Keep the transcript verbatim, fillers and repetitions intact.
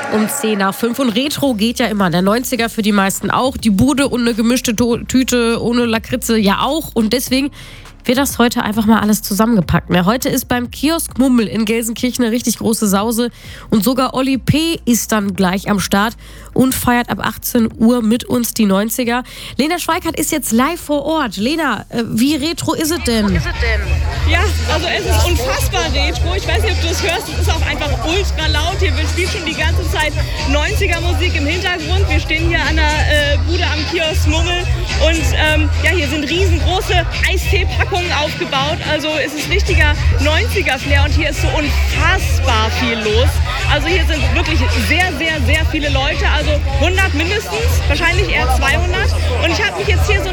Um zehn nach fünf. Und Retro geht ja immer. Der neunziger für die meisten auch. Die Bude und eine gemischte Tüte ohne Lakritze ja auch. Und deswegen wird das heute einfach mal alles zusammengepackt. Ne? Heute ist beim Kiosk Mummel in Gelsenkirchen eine richtig große Sause. Und sogar Olli P. ist dann gleich am Start und feiert ab achtzehn Uhr mit uns die neunziger. Lena Schweikart ist jetzt live vor Ort. Lena, äh, wie retro ist es denn? Ja, also es ist unfassbar retro. Ich weiß nicht, ob du es hörst. Es ist auch einfach ultra laut. Hier spielt schon die ganze Zeit neunziger Musik im Hintergrund. Wir stehen hier an der äh, Bude am Kiosk Mummel. Und ähm, ja, hier sind riesengroße Eisteepackungen aufgebaut. Also es ist richtiger neunziger-Flair und hier ist so unfassbar viel los. Also hier sind wirklich sehr, sehr, sehr viele Leute. Also hundert mindestens, wahrscheinlich eher zweihundert. Und ich habe mich jetzt hier so